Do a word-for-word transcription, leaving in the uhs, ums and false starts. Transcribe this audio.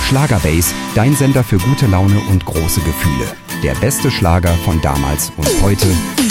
Schlagerbase, dein Sender für gute Laune und große Gefühle. Der beste Schlager von damals und heute